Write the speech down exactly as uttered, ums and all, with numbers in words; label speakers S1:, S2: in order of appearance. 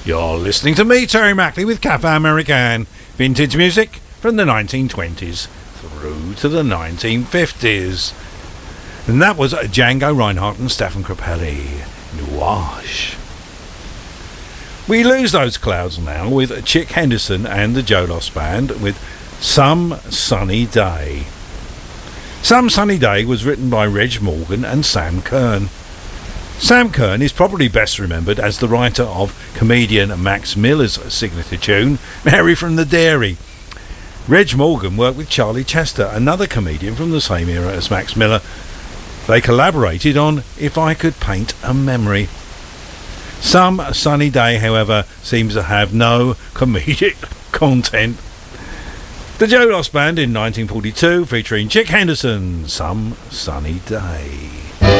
S1: You're listening to me, Terry Mackley, with Cafe American. Vintage music from the nineteen twenties through to the nineteen fifties. And that was Django Reinhardt and Stefan Grappelli. Wash. We lose those clouds now with Chick Henderson and the Joe Loss Band with Some Sunny Day. Some Sunny Day was written by Reg Morgan and Sam Kern. Sam Kern is probably best remembered as the writer of comedian Max Miller's signature tune, Mary from the Dairy. Reg Morgan worked with Charlie Chester, another comedian from the same era as Max Miller. They collaborated on If I Could Paint a Memory. Some Sunny Day, however, seems to have no comedic content. The Joe Loss Band in nineteen forty-two, featuring Chick Henderson, Some Sunny Day.